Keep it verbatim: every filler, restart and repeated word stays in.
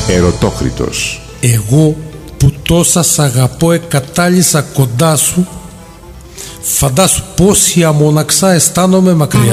Ερωτόκριτος. Εγώ που τόσα σ' αγαπώ εκατάλησα κοντά σου, φαντάσου πόση αμοναξά αισθάνομαι μακριά.